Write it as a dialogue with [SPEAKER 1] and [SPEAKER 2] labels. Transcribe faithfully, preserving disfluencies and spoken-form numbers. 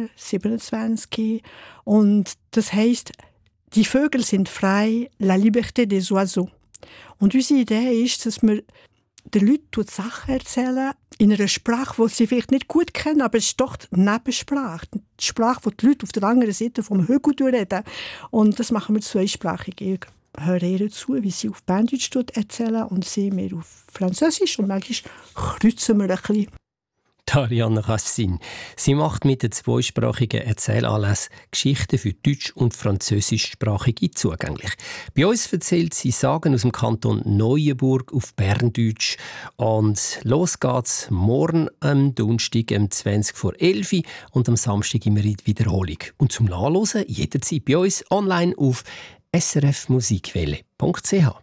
[SPEAKER 1] Jahren, siebenundzwanzig. Und das heisst, die Vögel sind frei, la liberté des oiseaux. Und unsere Idee ist, dass wir den Leuten Sachen erzählen, in einer Sprache, die sie vielleicht nicht gut kennen, aber es ist doch die Nebensprache. Die Sprache, die die Leute auf der anderen Seite vom Hügel reden. Und das machen wir zweisprachig. Ich höre ihr zu, wie sie auf Berndeutsch erzählen und sie mir auf Französisch. Und manchmal kreuzen wir ein bisschen.
[SPEAKER 2] Arianna Kassin. Sie macht mit den zweisprachigen Erzählanlässen Geschichten für deutsch- und französischsprachige zugänglich. Bei uns erzählt sie Sagen aus dem Kanton Neuenburg auf Berndeutsch. Und los geht's morgen am Donnerstag um zwanzig vor elf und am Samstag immer in Wiederholung. Und zum Nachhören jederzeit bei uns online auf s r f musikwelle punkt c h.